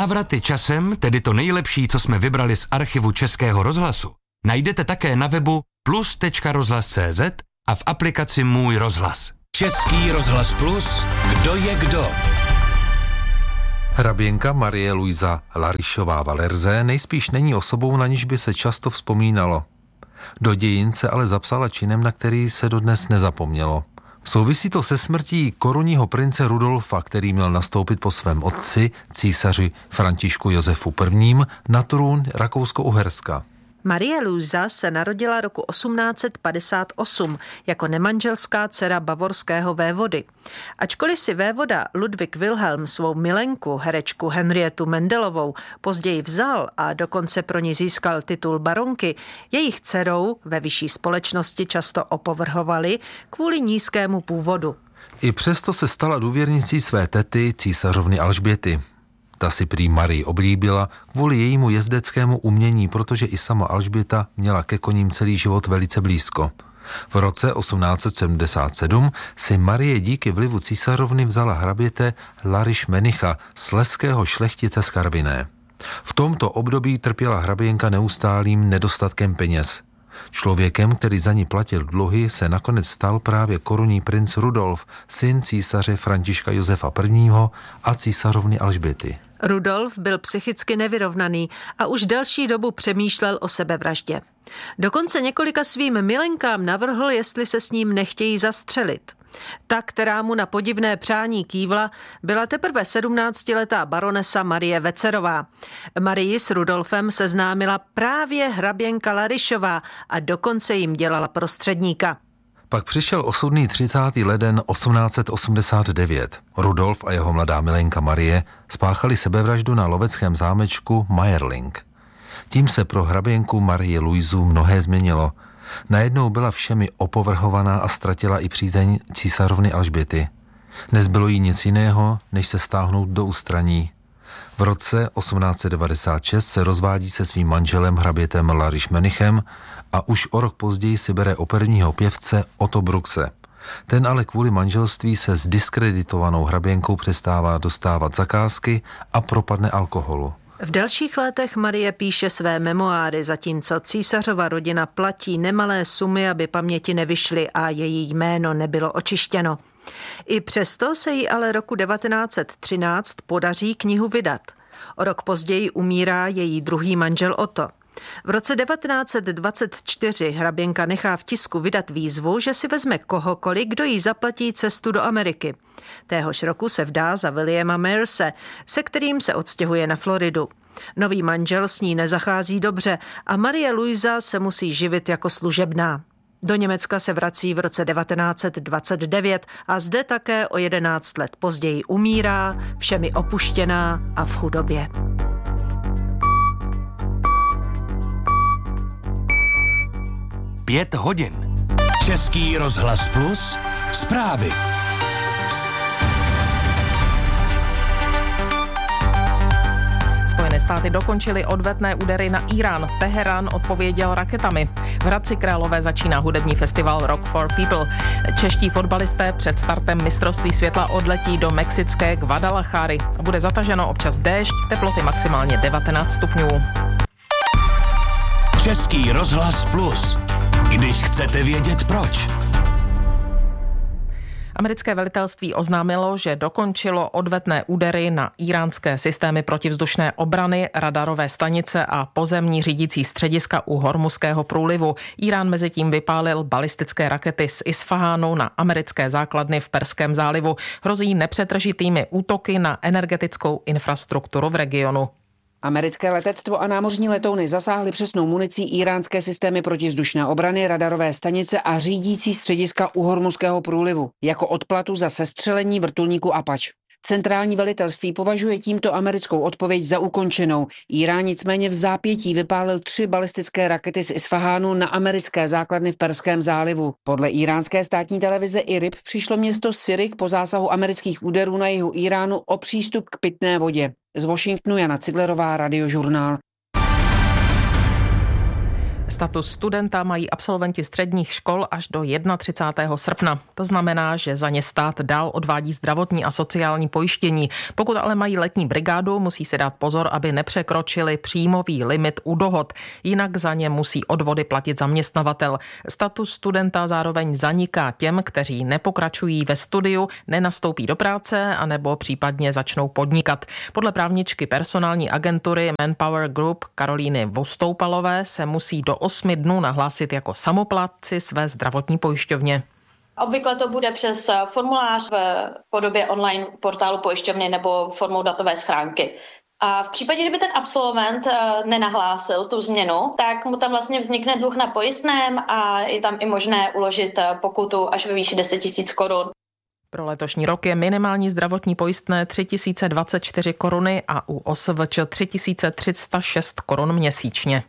Návraty časem, tedy to nejlepší, co jsme vybrali z archivu Českého rozhlasu, najdete také na webu plus.rozhlas.cz a v aplikaci Můj rozhlas. Český rozhlas Plus, kdo je kdo? Hraběnka Marie Luisa Larišová Valerze nejspíš není osobou, na níž by se často vzpomínalo. Do dějin se ale zapsala činem, na který se dodnes nezapomnělo. Souvisí to se smrtí korunního prince Rudolfa, který měl nastoupit po svém otci, císaři Františku Josefu I. na trůn Rakousko-Uherska. Marie Luisa se narodila roku 1858 jako nemanželská dcera bavorského vévody. Ačkoliv si vévoda Ludwig Wilhelm svou milenku, herečku Henrietu Mendelovou, později vzal a dokonce pro ní získal titul baronky, jejich dcerou ve vyšší společnosti často opovrhovali kvůli nízkému původu. I přesto se stala důvěrnicí své tety, císařovny Alžběty. Ta si prý Marii oblíbila kvůli jejímu jezdeckému umění, protože i sama Alžběta měla ke koním celý život velice blízko. V roce 1877 si Marie díky vlivu císařovny vzala hraběte Lariš Menicha, slezského šlechtice z Karviné. V tomto období trpěla hraběnka neustálým nedostatkem peněz. Člověkem, který za ní platil dluhy, se nakonec stal právě korunní princ Rudolf, syn císaře Františka Josefa I. A císařovny Alžběty. Rudolf byl psychicky nevyrovnaný a už delší dobu přemýšlel o sebevraždě. Dokonce několika svým milenkám navrhl, jestli se s ním nechtějí zastřelit. Ta, která mu na podivné přání kývla, byla teprve 17letá baronesa Marie Vecerová. Marii s Rudolfem seznámila právě hraběnka Larišová a dokonce jim dělala prostředníka. Pak přišel osudný 30. leden 1889. Rudolf a jeho mladá milenka Marie spáchali sebevraždu na loveckém zámečku Mayerling. Tím se pro hraběnku Marie Luisu mnohé změnilo. Najednou byla všemi opovrhovaná a ztratila i přízeň císařovny Alžběty. Nezbylo jí nic jiného, než se stáhnout do ústraní. V roce 1896 se rozvádí se svým manželem hrabětem Lariš Menichem a už o rok později si bere operního pěvce Otto Bruxe. Ten ale kvůli manželství se s diskreditovanou hraběnkou přestává dostávat zakázky a propadne alkoholu. V dalších letech Marie píše své memoáry, zatímco císařova rodina platí nemalé sumy, aby paměti nevyšly a její jméno nebylo očištěno. I přesto se jí ale roku 1913 podaří knihu vydat. O rok později umírá její druhý manžel Otto. V roce 1924 hraběnka nechá v tisku vydat výzvu, že si vezme kohokoliv, kdo jí zaplatí cestu do Ameriky. Téhož roku se vdá za Williama Mayerse, se kterým se odstěhuje na Floridu. Nový manžel s ní nezachází dobře a Marie Luisa se musí živit jako služebná. Do Německa se vrací v roce 1929 a zde také o 11 let později umírá, všemi opuštěná a v chudobě. Pět hodin. Český rozhlas Plus, zprávy. Spojené státy dokončily odvetné údery na Irán. Teherán odpověděl raketami. V Hradci Králové začíná hudební festival Rock for People. Čeští fotbalisté před startem mistrovství světla odletí do mexické Guadalajary. Bude zataženo občas déšť, teploty maximálně 19 stupňů. Český rozhlas Plus. Když chcete vědět proč. Americké velitelství oznámilo, že dokončilo odvetné údery na íránské systémy protivzdušné obrany, radarové stanice a pozemní řídící střediska u Hormuzského průlivu. Irán mezitím vypálil balistické rakety z Isfahánu na americké základny v Perském zálivu. Hrozí nepřetržitými útoky na energetickou infrastrukturu v regionu. Americké letectvo a námořní letouny zasáhly přesnou municí íránské systémy protivzdušné obrany, radarové stanice a řídící střediska u Hormuzského průlivu jako odplatu za sestřelení vrtulníku Apache. Centrální velitelství považuje tímto americkou odpověď za ukončenou. Irán nicméně v zápětí vypálil 3 balistické rakety z Isfahánu na americké základny v Perském zálivu. Podle íránské státní televize IRIB přišlo město Sirik po zásahu amerických úderů na jihu Iránu o přístup k pitné vodě. Z Washingtonu Jana Cidlerová, Radiožurnál. Status studenta mají absolventi středních škol až do 31. srpna. To znamená, že za ně stát dál odvádí zdravotní a sociální pojištění. Pokud ale mají letní brigádu, musí si dát pozor, aby nepřekročili příjmový limit u dohod. Jinak za ně musí odvody platit zaměstnavatel. Status studenta zároveň zaniká těm, kteří nepokračují ve studiu, nenastoupí do práce anebo případně začnou podnikat. Podle právničky personální agentury Manpower Group Karolíny Vostoupalové se musí do 8 dnů nahlásit jako samoplátci své zdravotní pojišťovně. Obvykle to bude přes formulář v podobě online portálu pojišťovny nebo formou datové schránky. A v případě, že by ten absolvent nenahlásil tu změnu, tak mu tam vlastně vznikne dluh na pojistném a je tam i možné uložit pokutu až ve výši 10 000 korun. Pro letošní rok je minimální zdravotní pojistné 3024 koruny a u OSVČ 3306 korun měsíčně.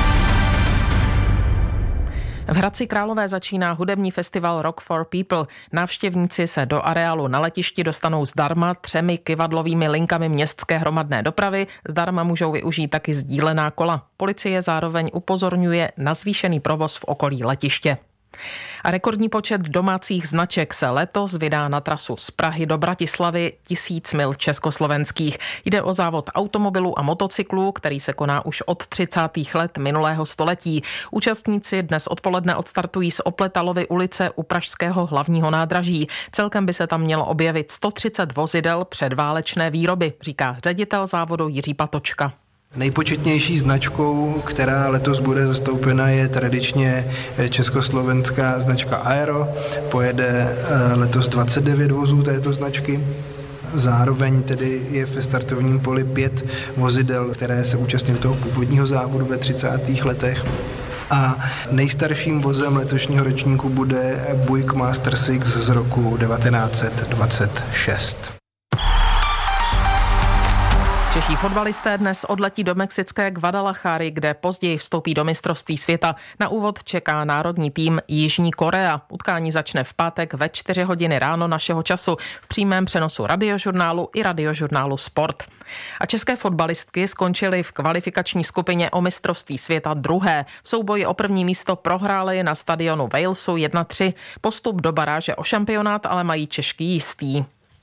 V Hradci Králové začíná hudební festival Rock for People. Návštěvníci se do areálu na letišti dostanou zdarma 3 kyvadlovými linkami městské hromadné dopravy. Zdarma můžou využít taky sdílená kola. Policie zároveň upozorňuje na zvýšený provoz v okolí letiště. A rekordní počet domácích značek se letos vydá na trasu z Prahy do Bratislavy 1000 mil československých. Jde o závod automobilů a motocyklů, který se koná už od 30. let minulého století. Účastníci dnes odpoledne odstartují z Opletalovy ulice u pražského hlavního nádraží. Celkem by se tam mělo objevit 130 vozidel předválečné výroby, říká ředitel závodu Jiří Patočka. Nejpočetnější značkou, která letos bude zastoupena, je tradičně československá značka Aero. Pojede letos 29 vozů této značky. Zároveň tedy je ve startovním poli 5 vozidel, které se účastní toho původního závodu ve 30. letech. A nejstarším vozem letošního ročníku bude Buick Master 6 z roku 1926. Čeští fotbalisté dnes odletí do mexické Guadalajary, kde později vstoupí do mistrovství světa. Na úvod čeká národní tým Jižní Korea. Utkání začne v pátek ve 4 hodiny ráno našeho času v přímém přenosu Radiožurnálu i Radiožurnálu Sport. A české fotbalistky skončily v kvalifikační skupině o mistrovství světa druhé. V souboji o první místo prohrály na stadionu Walesu 1-3. Postup do baráže o šampionát ale mají Češky jistý.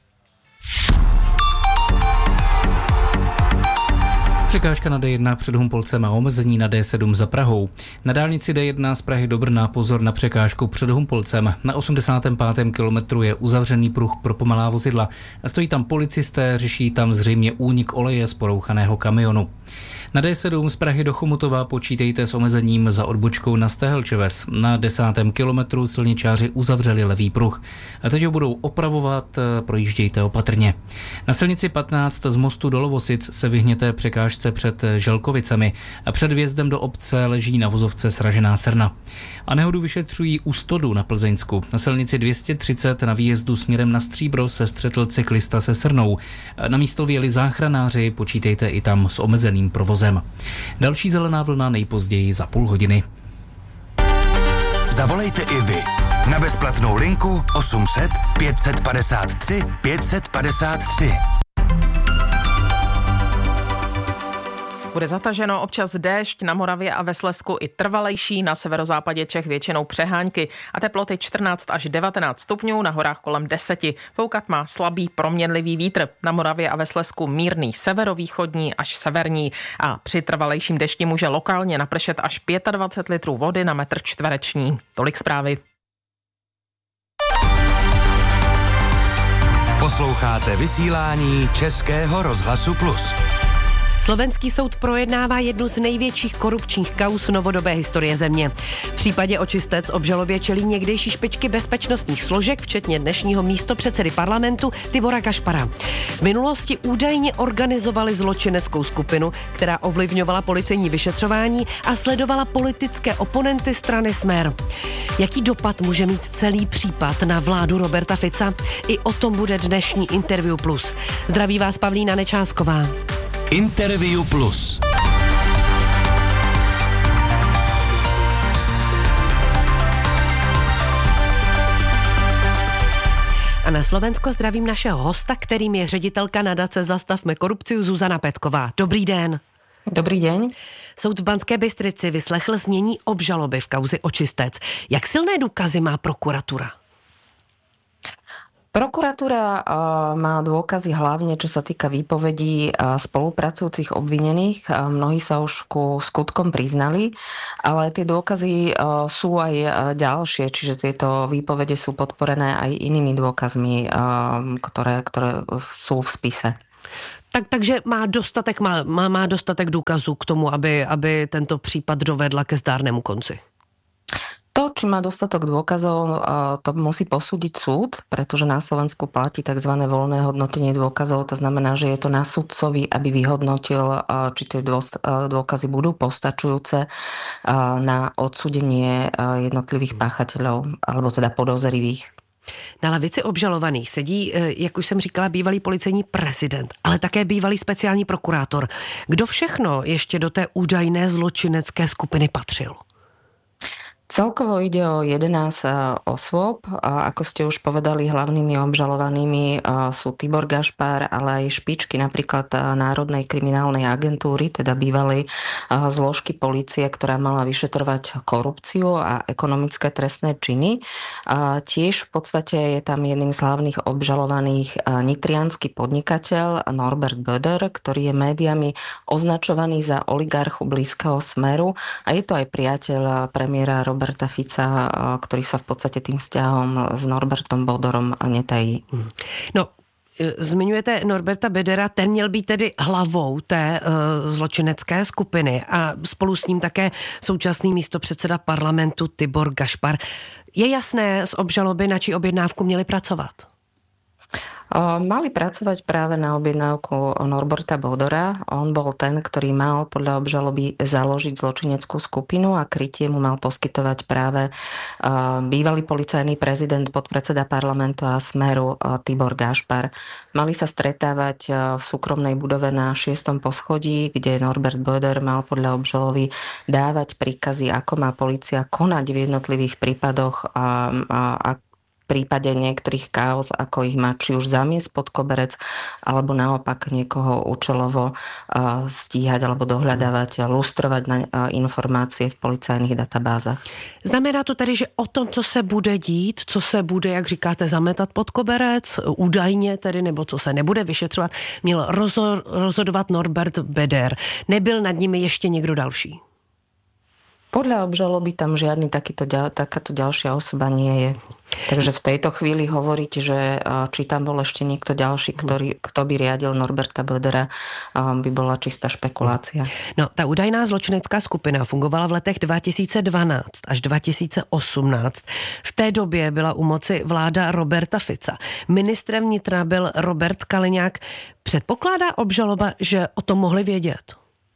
Překážka na D1 před Humpolcem a omezení na D7 za Prahou. Na dálnici D1 z Prahy do Brna pozor na překážku před Humpolcem. Na 85. kilometru je uzavřený pruh pro pomalá vozidla. Stojí tam policisté, řeší tam zřejmě únik oleje z porouchaného kamionu. Na D7 z Prahy do Chomutova počítejte s omezením za odbočkou na Stehelčeves. Na 10. kilometru silničáři uzavřeli levý pruh. A teď ho budou opravovat, projíždějte opatrně. Na silnici 15 z mostu do Lovosic se vyhněte překážce před Želkovicemi. A před vjezdem do obce leží na vozovce sražená srna. A nehodu vyšetřují u Stodu na Plzeňsku. Na silnici 230 na výjezdu směrem na Stříbro se střetl cyklista se srnou. Na místo vyjeli záchranáři, počítejte i tam s omezeným provozem. Další zelená vlna nejpozději za půl hodiny. Zavolejte i vy na bezplatnou linku 800 553 553. Bude zataženo, občas déšť, na Moravě a ve Slezsku i trvalejší, na severozápadě Čech většinou přehánky a teploty 14 až 19 stupňů, na horách kolem 10. Foukat má slabý proměnlivý vítr, na Moravě a ve Slezsku mírný severovýchodní až severní a při trvalejším dešti může lokálně napršet až 25 litrů vody na metr čtvereční. Tolik zprávy. Posloucháte vysílání Českého rozhlasu Plus. Slovenský soud projednává jednu z největších korupčních kauz novodobé historie země. V případě očistec obžalobě čelí někdejší špičky bezpečnostních složek, včetně dnešního místopředsedy parlamentu Tibora Gašpara. V minulosti údajně organizovali zločineckou skupinu, která ovlivňovala policejní vyšetřování a sledovala politické oponenty strany Smer. Jaký dopad může mít celý případ na vládu Roberta Fica? I o tom bude dnešní Interview Plus. Zdraví vás Pavlína Nečásková. Interview Plus. A na Slovensko zdravím našeho hosta, kterým je ředitelka nadace Zastavme korupci Zuzana Petková. Dobrý den. Dobrý deň. Soud v Banské Bystrici vyslechl znění obžaloby v kauze Očistec. Jak silné důkazy má prokuratura? Prokuratúra má dôkazy hlavne, čo sa týka výpovedí spolupracujúcich obvinených. Mnohí sa už ku skutkom priznali, ale tie dôkazy sú aj ďalšie, čiže tieto výpovede sú podporené aj inými dôkazmi, ktoré sú v spise. Takže má dostatek důkazů k tomu, aby tento případ dovedla ke zdárnému konci? To, či má dostatok dôkazov, to musí posúdiť súd, pretože na Slovensku platí tzv. Voľné hodnotenie dôkazov. To znamená, že je to na sudcovi, aby vyhodnotil, či tie dôkazy budú postačujúce na odsúdenie jednotlivých páchateľov, alebo teda podozrivých. Na lavici obžalovaných sedí, jak už jsem říkala, bývalý policejní prezident, ale také bývalý speciální prokurátor. Kdo všechno ještě do té údajné zločinecké skupiny patřil? Celkovo ide o 11 osôb. Ako ste už povedali, hlavnými obžalovanými sú Tibor Gašpar, ale aj špičky napríklad Národnej kriminálnej agentúry, teda bývalej zložky polície, ktorá mala vyšetrovať korupciu a ekonomické trestné činy. Tiež v podstate je tam jedným z hlavných obžalovaných nitriansky podnikateľ Norbert Böder, ktorý je médiami označovaný za oligarchu blízkeho Smeru a je to aj priateľ premiéra Roberta Fica, ktorý sa v podstate tým vzťahom s Norbertom Bodorom netají. No, zmiňujete Norberta Bedera, ten měl být tedy hlavou té zločinecké skupiny a spolu s ním také současný místopředseda parlamentu Tibor Gašpar. Je jasné z obžaloby, na čí objednávku měli pracovat? Mali pracovať práve na objednávku Norberta Bodora. On bol ten, ktorý mal podľa obžaloby založiť zločineckú skupinu a krytie mu mal poskytovať práve bývalý policajný prezident, podpredseda parlamentu a Smeru Tibor Gašpar. Mali sa stretávať v súkromnej budove na 6. poschodí, kde Norbert Boder mal podľa obžaloby dávať príkazy, ako má polícia konať v jednotlivých prípadoch a v prípade niektorých káuz, ako ich má či už zamiesť pod koberec, alebo naopak niekoho účelovo stíhať alebo dohľadávať, lustrovať na informácie v policajných databázach. Znamená to tedy, že o tom, co se bude dít, co se bude, jak říkáte, zametat pod koberec, údajně tedy, nebo co se nebude vyšetřovat, měl rozhodovat Norbert Beder. Nebyl nad nimi ještě někdo další? Podľa obžaloby tam žiadny takáto ďalšia osoba nie je. Takže v tejto chvíli hovoriť, že či tam bol ešte niekto ďalší, kto by riadil Norberta Bödera, by bola čistá špekulácia. No, ta údajná zločinecká skupina fungovala v letech 2012 až 2018. V té době byla u moci vláda Roberta Fica. Ministrem vnitra byl Robert Kaliňák. Předpokládá obžaloba, že o tom mohli vědět?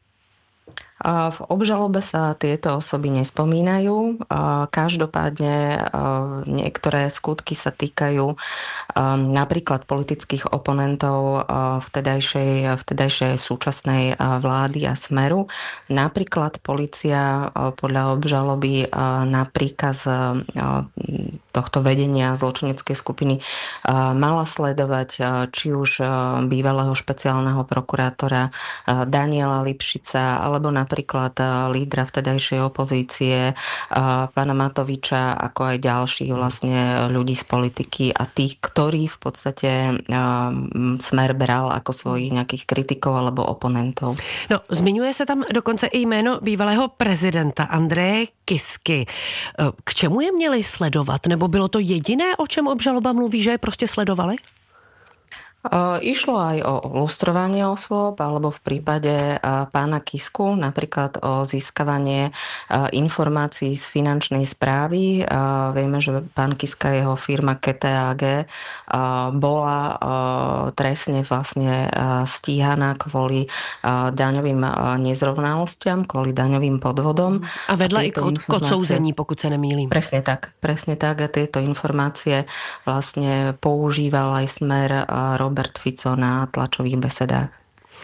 V obžalobe sa tieto osoby nespomínajú. Každopádne niektoré skutky sa týkajú napríklad politických oponentov vtedajšej súčasnej vlády a Smeru. Napríklad polícia podľa obžaloby na príkaz tohto vedenia zločineckej skupiny mala sledovať či už bývalého špeciálneho prokurátora Daniela Lipšica alebo napríklad lídra vtedajšej opozície pána Matoviča, ako aj ďalších vlastne ľudí z politiky a tých, ktorí v podstate Smer bral ako svojich nejakých kritikov alebo oponentov. No, zmiňuje se tam dokonce i jméno bývalého prezidenta Andreje Kisky. K čemu je měli sledovat? Nebo bylo to jediné, o čem obžaloba mluví, že je prostě sledovali? Išlo aj o lustrovanie osôb, alebo v prípade pána Kisku napríklad o získavanie informácií z finančnej správy. Vieme, že pán Kiska, jeho firma KTAG bola trestne vlastne stíhaná kvôli daňovým nezrovnalostiam, kvôli daňovým podvodom. A vedla i k odsouzení, pokud se nemýlim. Presne tak. A tieto informácie vlastne používal aj Smer Robert Fico na tlačových besedách.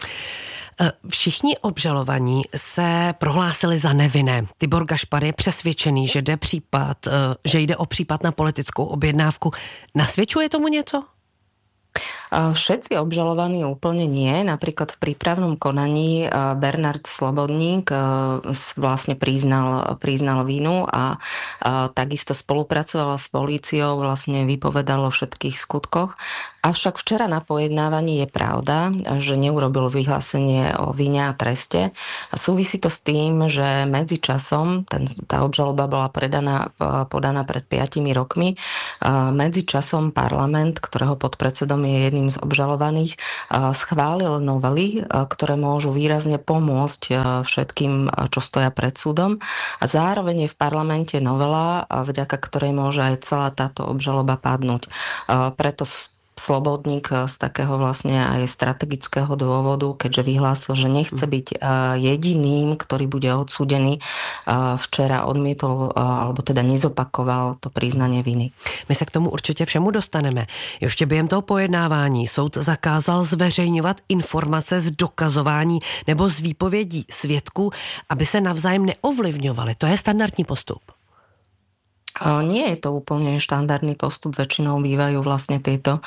Všichni obžalovaní se prohlásili za nevinné. Tibor Gašpar je přesvědčený, že jde o případ na politickou objednávku. Nasvědčuje tomu něco? Všetci obžalovaní úplne nie. Napríklad v prípravnom konaní Bernard Slobodník vlastne priznal vinu a takisto spolupracoval s políciou, vlastne vypovedal o všetkých skutkoch. Avšak včera na pojednávaní je pravda, že neurobil vyhlásenie o vine a treste. A súvisí to s tým, že medzičasom, tá obžaloba bola podaná pred 5 rokmi, medzičasom parlament, ktorého podpredsedom je jedným z obžalovaných, schválil novely, ktoré môžu výrazne pomôcť všetkým, čo stoja pred súdom. A zároveň je v parlamente novela, vďaka ktorej môže aj celá táto obžaloba padnúť. Preto Slobodník z takého vlastne aj strategického dôvodu, keďže vyhlásil, že nechce byť jediným, ktorý bude odsúdený, včera odmietol, alebo teda nezopakoval to priznanie viny. My se k tomu určitě všemu dostaneme. Ještě během toho pojednávání soud zakázal zveřejňovat informace z dokazování nebo z výpovědí svědků, aby se navzájem neovlivňovali. To je standardní postup. Nie je to úplne štandardný postup. Väčšinou bývajú vlastne tieto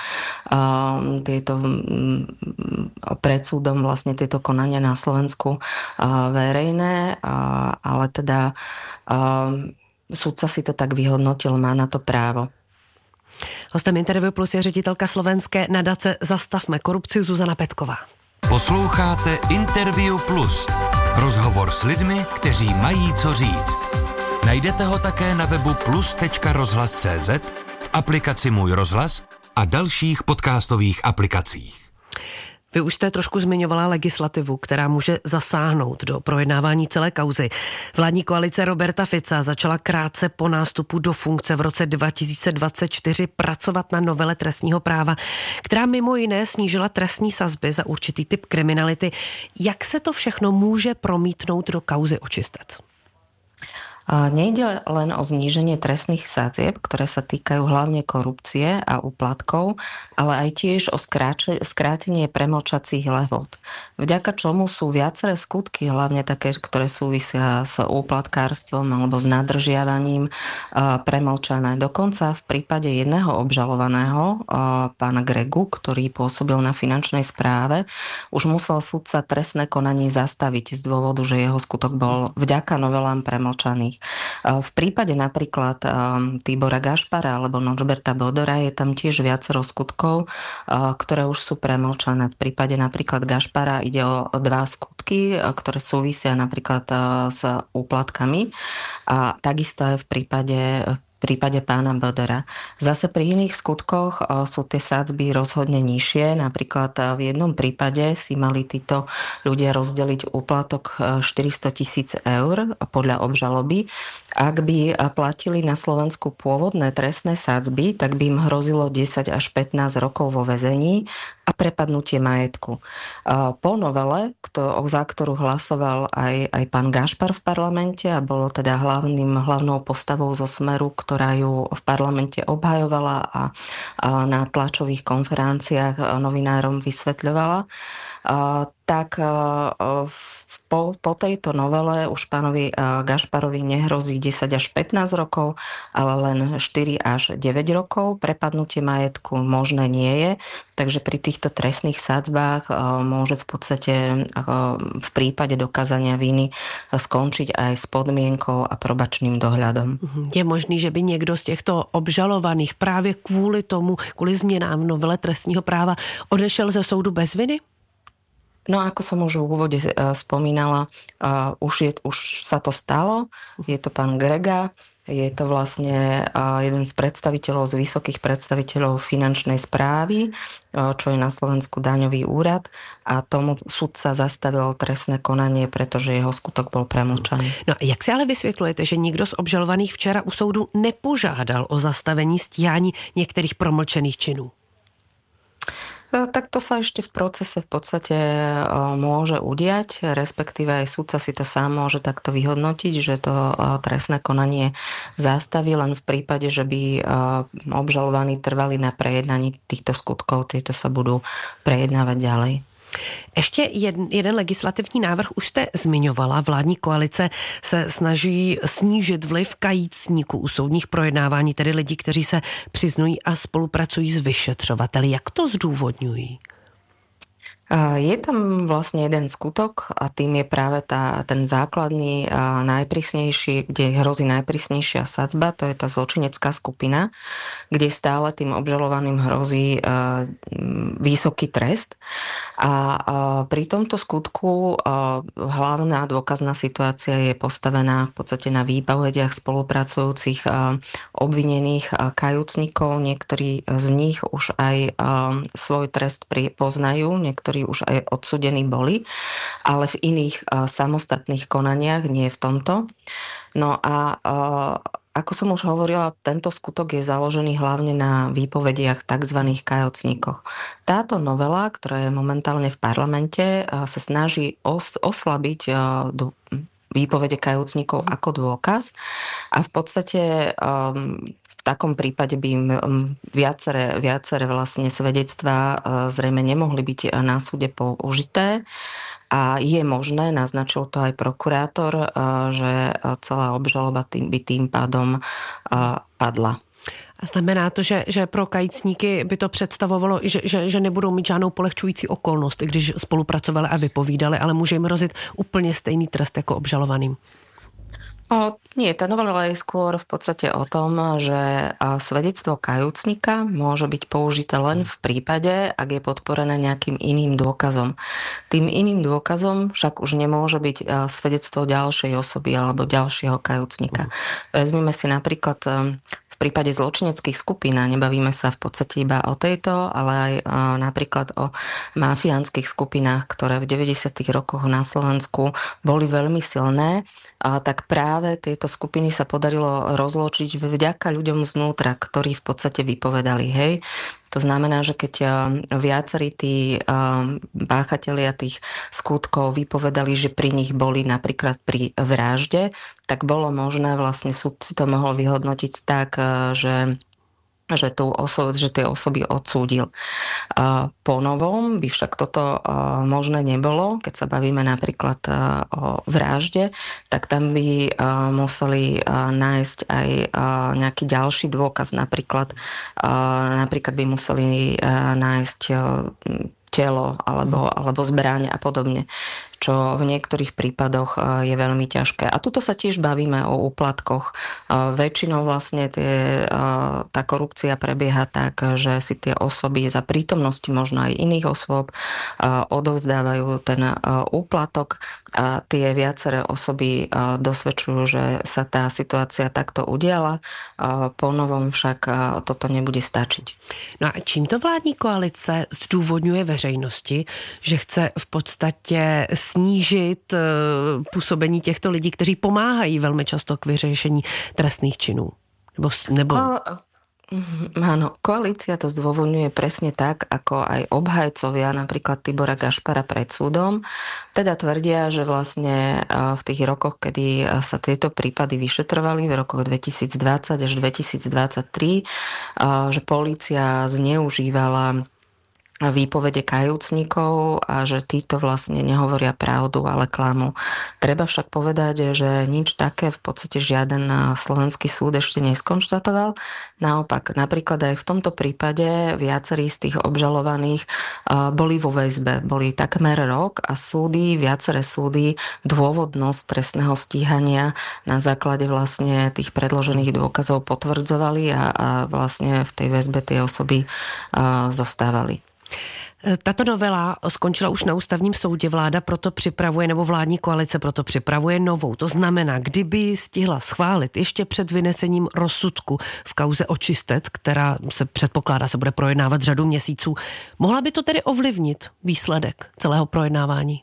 pred súdom vlastne tieto konania na Slovensku verejné, ale teda sudca si to tak vyhodnotil, má na to právo. Hostem Interview Plus je ředitelka slovenské nadace Zastavme korupci Zuzana Petková. Posloucháte Interview Plus. Rozhovor s lidmi, kteří mají co říct. Najdete ho také na webu plus.rozhlas.cz, v aplikaci Můj rozhlas a dalších podcastových aplikacích. Vy už jste trošku zmiňovala legislativu, která může zasáhnout do projednávání celé kauzy. Vládní koalice Roberta Fica začala krátce po nástupu do funkce v roce 2024 pracovat na novele trestního práva, která mimo jiné snížila trestní sazby za určitý typ kriminality. Jak se to všechno může promítnout do kauzy očistec? Nejde len o zníženie trestných sadzieb, ktoré sa týkajú hlavne korupcie a úplatkov, ale aj tiež o skrátenie premlčacích lehôt. Vďaka čomu sú viaceré skutky, hlavne také, ktoré súvisia s úplatkárstvom alebo s nadržiavaním, premlčané. Dokonca v prípade jedného obžalovaného, pána Gregu, ktorý pôsobil na finančnej správe, už musel sudca trestné konanie zastaviť z dôvodu, že jeho skutok bol vďaka novelám premlčaný. V prípade napríklad Tibora Gašpara alebo Norberta Bodora je tam tiež viacero skutkov, ktoré už sú premlčané. V prípade napríklad Gašpara ide o 2 skutky, ktoré súvisia napríklad s úplatkami a takisto aj v prípade pána Bodora. Zase pri iných skutkoch sú tie sadzby rozhodne nižšie. Napríklad v jednom prípade si mali títo ľudia rozdeliť úplatok 400 000 eur podľa obžaloby. Ak by platili na Slovensku pôvodné trestné sadzby, tak by im hrozilo 10 až 15 rokov vo väzení a prepadnutie majetku. Po novele, za ktorú hlasoval aj pán Gašpar v parlamente a bolo teda hlavnou postavou zo Smeru, ktorá ju v parlamente obhajovala a na tlačových konferenciách novinárom vysvetľovala, tak po tejto novele už pánovi Gašparovi nehrozí 10 až 15 rokov, ale len 4 až 9 rokov. Prepadnutie majetku možné nie je, takže pri týchto trestných sadzbách môže v podstate v prípade dokázania viny skončiť aj s podmienkou a probačným dohľadom. Je možný, že by niekto z těchto obžalovaných právě kvůli změnám v novele trestního práva odešel ze soudu bez viny? No ako som už v úvode spomínala, už sa to stalo. Je to pán Grega, je to vlastne jeden z predstaviteľov, z vysokých predstaviteľov finančnej správy, čo je na Slovensku daňový úrad, a tomu sudca zastavil trestné konanie, pretože jeho skutok bol premlčaný. No a jak si ale vysvětlujete, že nikdo z obžalovaných včera u soudu nepožádal o zastavení stíhání některých promlčených činů? Tak to sa ešte v procese v podstate môže udiať, respektíve aj sudca si to sám môže takto vyhodnotiť, že to trestné konanie zastaví, len v prípade, že by obžalovaní trvali na prejednaní týchto skutkov, tieto sa budú prejednávať ďalej. Ještě jeden legislativní návrh už jste zmiňovala. Vládní koalice se snaží snížit vliv kajícníků u soudních projednávání, tedy lidí, kteří se přiznují a spolupracují s vyšetřovateli. Jak to zdůvodňují? Je tam vlastne jeden skutok a tým je práve ten základný a najprísnejší, kde hrozí najprísnejšia sadzba, to je tá zločinecká skupina, kde stále tým obžalovaným hrozí vysoký trest. A pri tomto skutku hlavná dôkazná situácia je postavená v podstate na výpovediach spolupracujúcich obvinených kajúcnikov. Niektorí z nich už aj svoj trest poznajú, niektorí už aj odsúdení boli, ale v iných samostatných konaniach, nie v tomto. No a ako som už hovorila, tento skutok je založený hlavne na výpovediach tzv. Kajúcníkoch. Táto novela, ktorá je momentálne v parlamente, sa snaží oslabiť výpovede kajúcníkov ako dôkaz a v podstate v takom prípade by im viaceré vlastne svedectvá zrejme nemohli byť na súde použité a je možné, naznačil to aj prokurátor, že celá obžaloba by tým pádom padla. A znamená to, že pro kajícníky by to představovalo, že nebudou mít žádnou polehčující okolnost, i když spolupracovali a vypovídali, ale může jim hrozit úplně stejný trest jako obžalovaným. Nie, tá novela je skôr v podstate o tom, že svedectvo kajúcnika môže byť použité len v prípade, ak je podporené nejakým iným dôkazom. Tým iným dôkazom však už nemôže byť svedectvo ďalšej osoby alebo ďalšieho kajúcnika. Vezmeme si napríklad v prípade zločineckých skupín, a nebavíme sa v podstate iba o tejto, ale aj napríklad o mafiánskych skupinách, ktoré v 90. rokoch na Slovensku boli veľmi silné, tak práve tieto skupiny sa podarilo rozločiť vďaka ľuďom znútra, ktorí v podstate vypovedali. Hej. To znamená, že keď viacerí tí páchatelia tých skutkov vypovedali, že pri nich boli napríklad pri vražde, tak bolo možné, vlastne súd si to mohol vyhodnotiť tak, že tie osoby odsúdil. Po novom by však toto možné nebolo. Keď sa bavíme napríklad o vražde, tak tam by museli nájsť aj nejaký ďalší dôkaz. Napríklad by museli nájsť telo alebo zbraň a podobne, čo v niektorých prípadoch je veľmi ťažké. A tuto sa tiež bavíme o úplatkoch. Väčšinou vlastne tá korupcia prebieha tak, že si tie osoby za prítomnosti možno aj iných osôb odovzdávajú ten úplatok a tie viaceré osoby dosvedčujú, že sa tá situácia takto udiala. Po novom však toto nebude stačiť. No a čím to vládní koalice zdůvodňuje veřejnosti, že chce v podstatě snížit působení těchto lidí, kteří pomáhají velmi často k vyřešení trestných činů? Nebo... Áno, koalícia to zdôvodňuje presne tak, ako aj obhajcovia, napríklad Tibora Gašpara pred súdom. Teda tvrdia, že vlastne v tých rokoch, kedy sa tieto prípady vyšetrovali, v rokoch 2020 až 2023, že polícia zneužívala výpovede kajúcnikov a že títo vlastne nehovoria pravdu, ale klamu. Treba však povedať, že nič také v podstate žiaden slovenský súd ešte neskonštatoval. Naopak, napríklad aj v tomto prípade viacerí z tých obžalovaných boli vo väzbe. Boli takmer rok a viaceré súdy dôvodnosť trestného stíhania na základe vlastne tých predložených dôkazov potvrdzovali a vlastne v tej väzbe tie osoby zostávali. Tato novela skončila už na ústavním soudě, vláda proto připravuje, nebo vládní koalice proto připravuje novou. To znamená, kdyby stihla schválit ještě před vynesením rozsudku v kauze Očistec, která se předpokládá, se bude projednávat řadu měsíců, mohla by to tedy ovlivnit výsledek celého projednávání?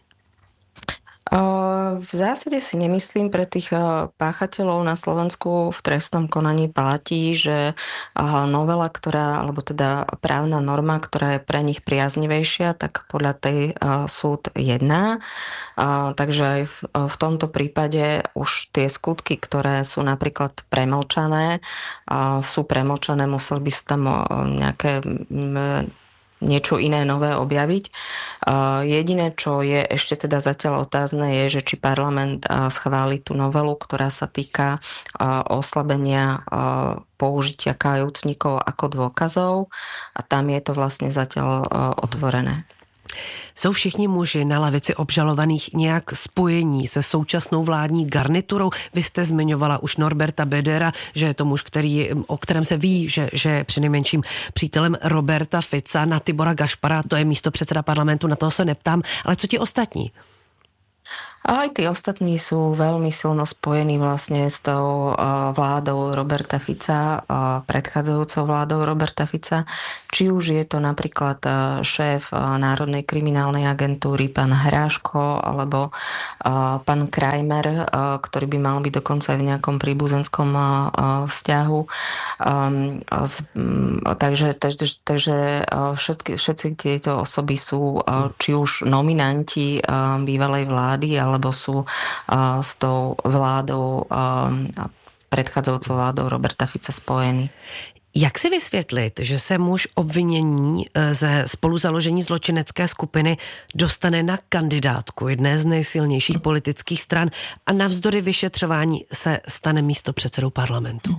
V zásade si nemyslím, pre tých páchateľov na Slovensku v trestnom konaní platí, že novela, alebo teda právna norma, ktorá je pre nich priaznivejšia, tak podľa tej súd jedná. Takže aj v tomto prípade už tie skutky, ktoré sú napríklad premlčané, musel by sa tam nejaké niečo iné nové objaviť. Jediné, čo je ešte teda zatiaľ otázne, je, že či parlament schváli tú novelu, ktorá sa týka oslabenia použitia kajúcnikov ako dôkazov a tam je to vlastne zatiaľ otvorené. Jsou všichni muži na lavici obžalovaných nějak spojení se současnou vládní garniturou? Vy jste zmiňovala už Norberta Bedera, že je to muž, o kterém se ví, že je přinejmenším přítelem Roberta Fica. Na Tibora Gašpara, to je místopředseda parlamentu, na toho se neptám. Ale co ti ostatní? A aj tí ostatní sú veľmi silno spojení vlastne s tou vládou Roberta Fica, predchádzajúcou vládou Roberta Fica. Či už je to napríklad šéf Národnej kriminálnej agentúry, pán Hráško, alebo pán Krajmer, ktorý by mal byť dokonca aj v nejakom príbuzenskom vzťahu. Takže všetci tieto osoby sú či už nominanti bývalej vlády, alebo sú s tou vládou, predchádzajúcou vládou Roberta Fica spojení. Jak si vysvětlit, že se muž obvinění ze spoluzaložení zločinecké skupiny dostane na kandidátku jedné z nejsilnějších politických stran a navzdory vyšetřování se stane místopředsedou parlamentu?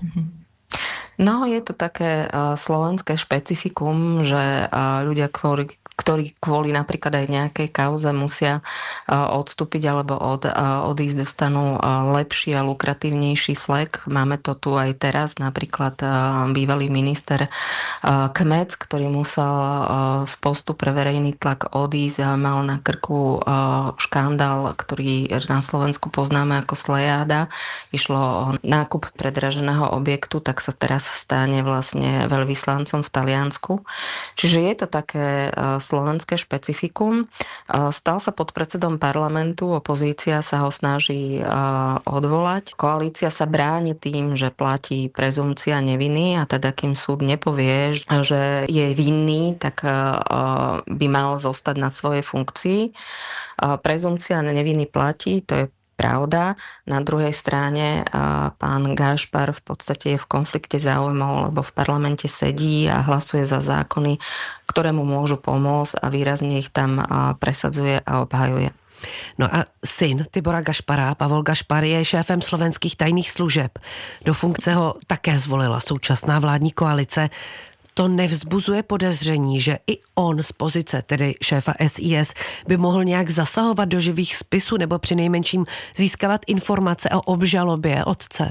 No, je to také slovenské špecifikum, že ľudia, ktorí kvôli napríklad aj nejakej kauze musia odstúpiť alebo odísť, dostanú lepší a lukratívnejší flek. Máme to tu aj teraz, napríklad bývalý minister Kmec, ktorý musel z postu pre verejný tlak odísť a mal na krku škandál, ktorý na Slovensku poznáme ako Slejáda. Išlo o nákup predraženého objektu, tak sa teraz stane vlastne veľvyslancom v Taliansku. Čiže je to také slovenské špecifikum. Stal sa podpredsedom parlamentu, opozícia sa ho snaží odvolať. Koalícia sa bráni tým, že platí prezumcia neviny a teda kým súd nepovie, že je vinný, tak by mal zostať na svojej funkcii. Prezumcia neviny platí, to je pravda. Na druhej strane pán Gašpar v podstate je v konflikte záujmov, lebo v parlamente sedí a hlasuje za zákony, ktoré mu môžu pomôcť a výrazne ich tam presadzuje a obhajuje. No a syn Tibora Gašpara, Pavol Gašpar, je šéfem slovenských tajných služeb. Do funkce ho také zvolila současná vládní koalice. To nevzbuzuje podezření, že i on z pozice, tedy šéfa SIS, by mohl nějak zasahovat do živých spisů nebo přinejmenším získávat informace o obžalobě otce?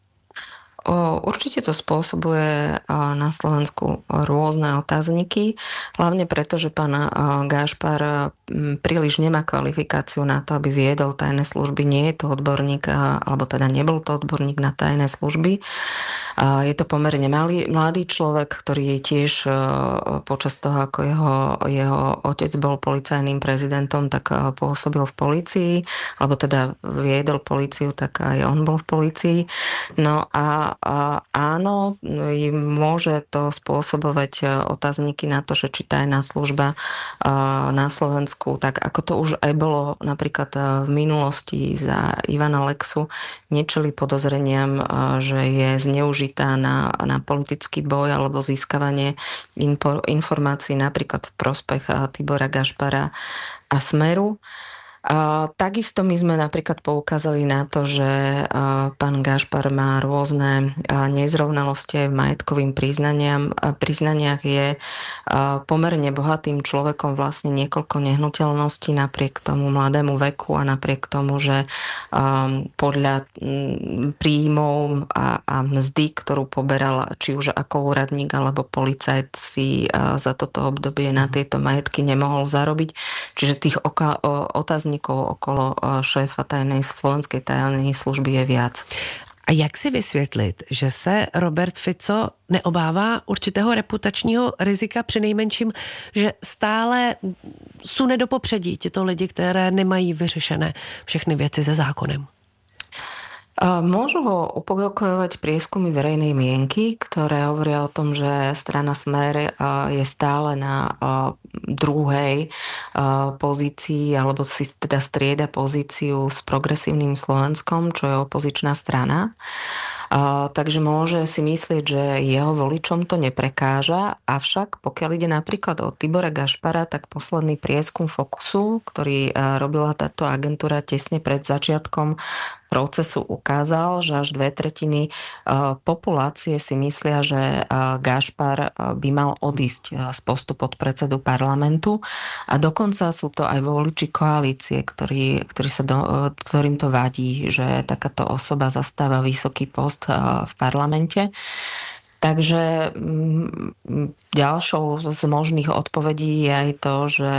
Určite to spôsobuje na Slovensku rôzne otázniky, hlavne preto, že pán Gašpar príliš nemá kvalifikáciu na to, aby viedol tajné služby. Nie je to odborník, alebo teda nebol to odborník na tajné služby. Je to pomerne mladý človek, ktorý je tiež počas toho, ako jeho otec bol policajným prezidentom, tak pôsobil v polícii, alebo teda viedol políciu, tak aj on bol v polícii. No a áno, môže to spôsobovať otázniky na to, že či tajná služba na Slovensku, tak ako to už aj bolo napríklad v minulosti za Ivana Lexu, nečeli podozreniam, že je zneužitá na politický boj alebo získavanie informácií napríklad v prospech Tibora Gašpara a Smeru. Takisto my sme napríklad poukázali na to, že pán Gašpar má rôzne nezrovnalosti aj v majetkovým priznaniach, je pomerne bohatým človekom, vlastne niekoľko nehnuteľností napriek tomu mladému veku a napriek tomu, že podľa príjmov a mzdy, ktorú poberal či už ako úradník alebo policajt, si za toto obdobie na tieto majetky nemohol zarobiť. Čiže tých otáznikov okolo šéfa slovenskej tajnej služby je viac. A jak si vysvětlit, že se Robert Fico neobává určitého reputačního rizika, přinejmenším, že stále sune do popředí tyto lidi, které nemají vyřešené všechny věci se zákonem? Môžu ho upokojovať prieskumy verejnej mienky, ktoré hovoria o tom, že strana Smer je stále na druhej pozícii, alebo si teda strieda pozíciu s Progresívnym Slovenskom, čo je opozičná strana. Takže môže si myslieť, že jeho voličom to neprekáža, avšak pokiaľ ide napríklad o Tibora Gašpara, tak posledný prieskum Fokusu, ktorý robila táto agentúra tesne pred začiatkom procesu, ukázal, že až 2/3 populácie si myslia, že Gašpar by mal odísť z postu podpredsedu parlamentu a dokonca sú to aj voliči koalície, ktorým to vadí, že takáto osoba zastáva vysoký post v parlamente. Takže ďalšou z možných odpovedí je aj to,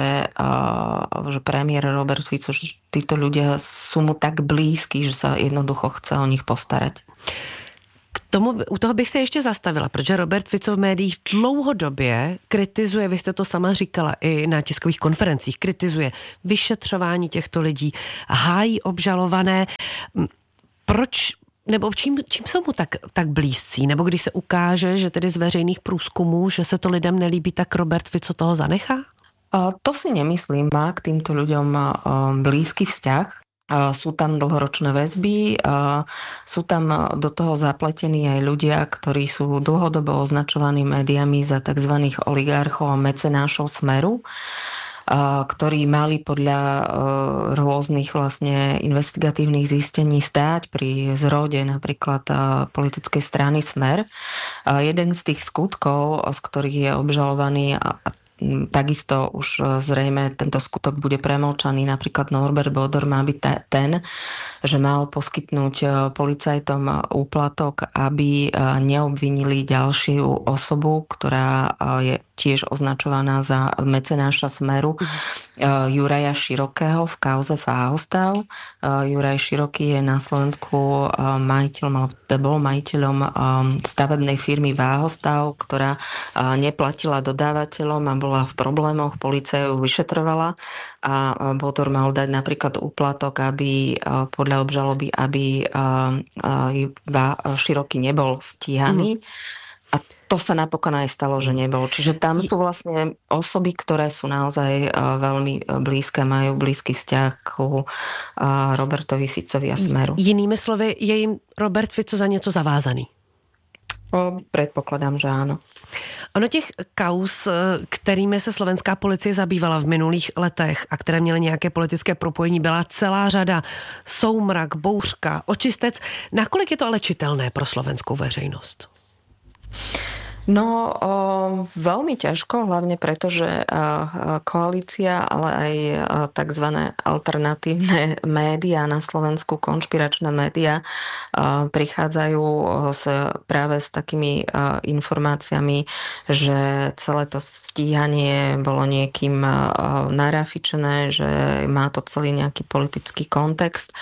že premiér Robert Fico, že títo ľudia sú mu tak blízki, že sa jednoducho chce o nich postarať. U toho bych se ještě zastavila, protože Robert Fico v médiích dlouhodobě kritizuje, vy jste to sama říkala i na tiskových konferencích, kritizuje vyšetřování těchto lidí, hájí obžalované. Proč, nebo čím jsou mu tak blízcí? Nebo když se ukáže, že tedy z veřejných průzkumů, že se to lidem nelíbí, tak Robert Fico toho zanechá? To si nemyslím, má k týmto ľuďom blízky vzťah. Sú tam dlhoročné väzby, sú tam do toho zapletení aj ľudia, ktorí sú dlhodobo označovaní médiami za tzv. Oligarchov a mecenášov Smeru, ktorí mali podľa rôznych vlastne investigatívnych zistení stáť pri zrode napríklad politickej strany Smer. Jeden z tých skutkov, z ktorých je obžalovaný takisto už zrejme tento skutok bude premlčaný. Napríklad Norbert Bodor má byť ten, že mal poskytnúť policajtom úplatok, aby neobvinili ďalšiu osobu, ktorá je tiež označovaná za mecenáša Smeru, Juraja Širokého v kauze Váhostav. Juraj Široký je na Slovensku bol majiteľom stavebnej firmy Váhostav, ktorá neplatila dodávateľom a bola v problémoch, polícia ju vyšetrovala a Bodor mal dať napríklad úplatok, aby podľa obžaloby, aby Široký nebol stíhaný. A to sa napokon aj stalo, že nebol. Čiže tam sú vlastne osoby, ktoré sú naozaj veľmi blízke, majú blízky vzťah ku Robertovi Ficovi a Smeru. Jinými slovy, je jim Robert Fico za něco zavázaný? Predpokladám, že áno. Ono těch kauz, kterými se slovenská policie zabývala v minulých letech a které měly nějaké politické propojení, byla celá řada. Soumrak, Bouřka, Očistec. Nakolik je to ale čitelné pro slovenskou veřejnost? No, veľmi ťažko, hlavne preto, že koalícia, ale aj tzv. Alternatívne médiá na Slovensku, konšpiračné médiá, prichádzajú práve s takými informáciami, že celé to stíhanie bolo niekým narafičené, že má to celý nejaký politický kontext.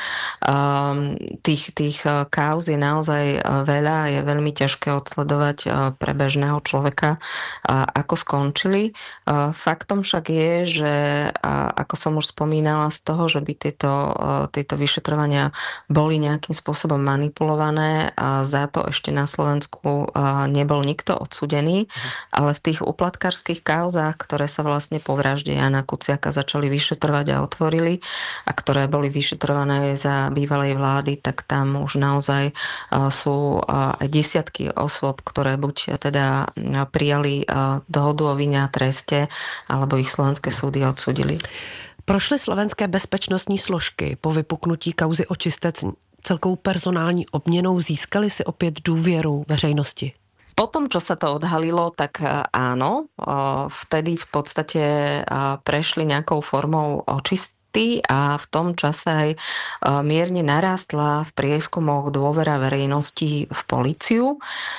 Tých kauz je naozaj veľa a je veľmi ťažké odsledovať pre bežného človeka, ako skončili. Faktom však je, že ako som už spomínala, z toho, že by tieto vyšetrovania boli nejakým spôsobom manipulované, za to ešte na Slovensku nebol nikto odsúdený, ale v tých úplatkárskych kauzách, ktoré sa vlastne po vražde Jana Kuciaka začali vyšetrovať a otvorili a ktoré boli vyšetrované za bývalej vlády, tak tam už naozaj sú aj desiatky osôb, ktoré buď teda prijali dohodu o vine a treste, alebo ich slovenské súdy odsudili. Prošly slovenské bezpečnostní složky po vypuknutí kauzy Očistec celkou personální obměnou, získali si opět důvěru veřejnosti? Po tom, čo sa to odhalilo, tak áno, vtedy v podstate prešli nejakou formou očistky a v tom čase aj mierne narástla v prieskumoch dôvera verejnosti v políciu.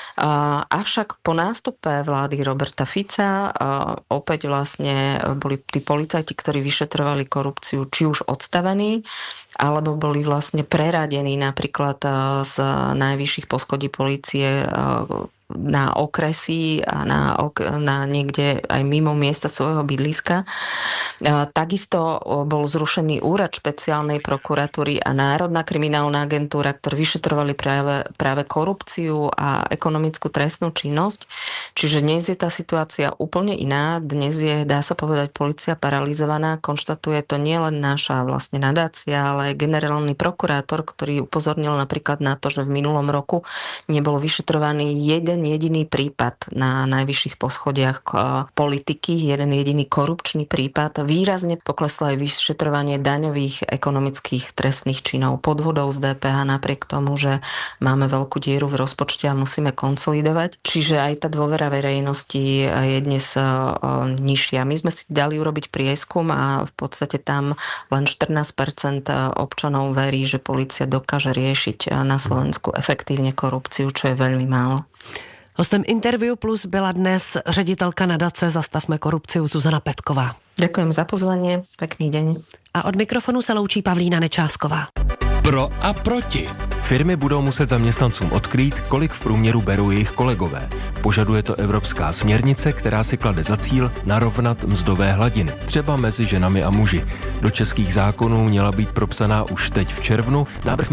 Avšak po nástupe vlády Roberta Fica opäť vlastne boli tí policajti, ktorí vyšetrovali korupciu, či už odstavení, alebo boli vlastne preradení napríklad z najvyšších poschodí polície na okresy a na niekde aj mimo miesta svojho bydliska. Takisto bol zrušený úrad špeciálnej prokuratúry a Národná kriminálna agentúra, ktoré vyšetrovali práve korupciu a ekonomickú trestnú činnosť. Čiže dnes je tá situácia úplne iná. Dnes je, dá sa povedať, polícia paralizovaná. Konštatuje to nielen naša vlastne nadácia, ale aj generálny prokurátor, ktorý upozornil napríklad na to, že v minulom roku nebol vyšetrovaný jeden jediný prípad na najvyšších poschodiach politiky, jeden jediný korupčný prípad. Výrazne pokleslo aj vyšetrovanie daňových, ekonomických trestných činov, podvodov z DPH, napriek tomu, že máme veľkú dieru v rozpočte a musíme konsolidovať. Čiže aj tá dôvera verejnosti je dnes nižšia. My sme si dali urobiť prieskum a v podstate tam len 14% občanov verí, že polícia dokáže riešiť na Slovensku efektívne korupciu, čo je veľmi málo. Hostem Interview Plus byla dnes ředitelka nadace Zastavme korupciu Zuzana Petková. Ďakujem za pozvanie, pekný deň. A od mikrofonu se loučí Pavlína Nečásková. Pro a proti. Firmy budou muset zaměstnancům odkrýt, kolik v průměru berou jejich kolegové. Požaduje to evropská směrnice, která si klade za cíl narovnat mzdové hladiny, třeba mezi ženami a muži. Do českých zákonů měla být propsaná už teď v červnu. Návrh